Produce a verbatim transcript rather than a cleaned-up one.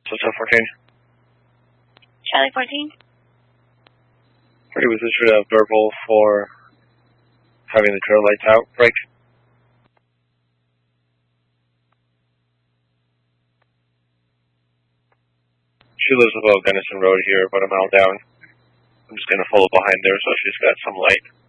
Hotel fourteen. Charlie fourteen. Pretty was issued a verbal for having the trail lights out. Break. She lives above Denison Road here, about a mile down. I'm just going to follow behind there so she's got some light.